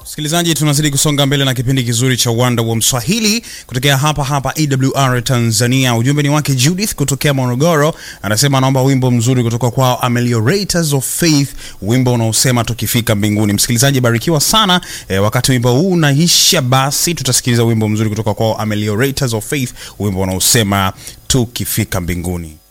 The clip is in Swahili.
Msikilizaji, tunazidi kusonga mbele na kipindi kizuri cha Wanda wa Mswahili kutokea hapa AWR Tanzania. Ujumbe ni wake Judith kutokea Morogoro, anasema anaomba wimbo mzuri kutoka kwao Ameliorators of Faith, wimbo unaosema tukifika mbinguni. Msikilizaji, barikiwa sana. Wakati wimbo huu unaisha, basi tutasikiliza wimbo mzuri kutoka kwao Ameliorators of Faith, wimbo unaosema tukifika mbinguni.